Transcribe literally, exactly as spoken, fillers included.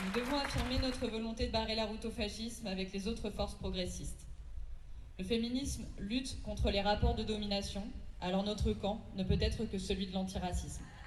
Nous devons affirmer notre volonté de barrer la route au fascisme avec les autres forces progressistes. Le féminisme lutte contre les rapports de domination, alors notre camp ne peut être que celui de l'antiracisme.